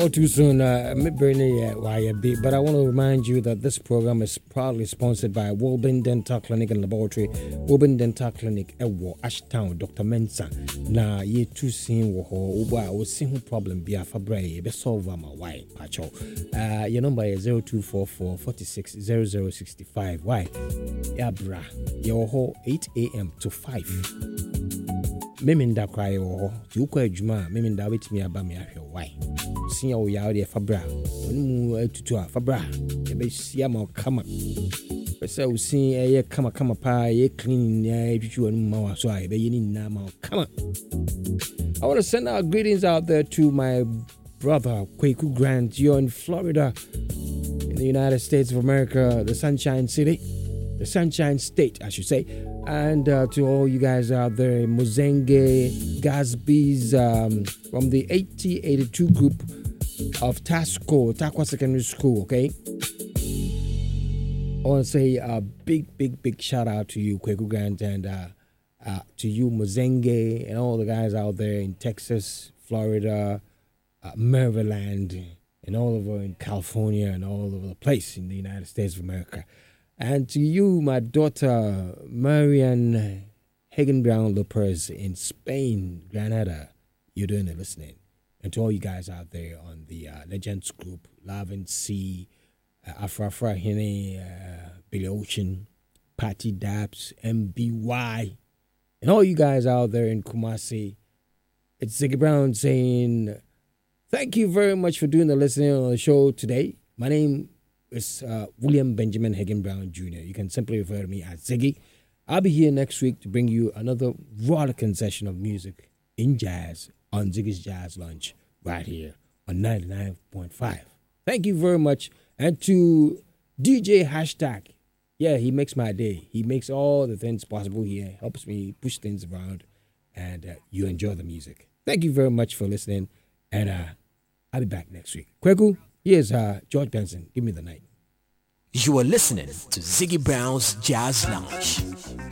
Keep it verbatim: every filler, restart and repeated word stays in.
All too soon, uh, but I want to remind you that this program is proudly sponsored by Wilbin Dental Clinic and Laboratory. Wilbin Dental Clinic, Ewo, Ashtown, Doctor Mensa. Na ye too soon, wo uba, wo see problem be a fabre, be solve my why, pacho. Uh, your number is zero two four four four six zero zero six five. Why? Yabra, your ho eight a.m. to five. Meminda cry or you quite juma, Meminda with me about me. Why? See how we are there, Fabra. When to Fabra, a bit see my come up. But so see a come come up, a clean, you and Mawa, so I be in now. Come on. I want to send our greetings out there to my brother, Kwaku Grant. You're in Florida, in the United States of America, the Sunshine City, the Sunshine State, I should say. And uh, to all you guys out there in Mozenge, Gasby's, um, from the eighty eighty-two group of Tasco, Takwa Secondary School, okay? I want to say a big, big, big shout out to you, Kwaku Grant, and uh, uh, to you, Mozenge, and all the guys out there in Texas, Florida, uh, Maryland, and all over in California, and all over the place in the United States of America. And to you, my daughter, Marian Hagen Brown Lopez in Spain, Granada, you're doing it listening. And to all you guys out there on the uh, Legends Group, Love and Sea, uh, Afra Afra Hene, uh, Billy Ocean, Patty Daps, M B Y, and all you guys out there in Kumasi, it's Ziggy Brown saying, thank you very much for doing the listening on the show today. My name is uh, William Benjamin Hagen Brown Junior You can simply refer to me as Ziggy. I'll be here next week to bring you another rollicking session of music in jazz on Ziggy's Jazz Lunch right here on ninety-nine point five. Thank you very much. And to D J Hashtag, yeah, he makes my day. He makes all the things possible here, helps me push things around, and uh, you enjoy the music. Thank you very much for listening, and uh, I'll be back next week. Kweku, here's uh, George Benson. Give me the night. You are listening to Ziggy Brown's Jazz Lounge.